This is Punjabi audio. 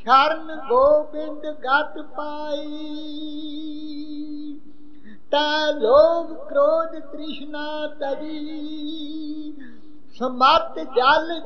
शरण गोबिंद गत पाई। तै लोभ क्रोध तृष्णा तरी, समत जल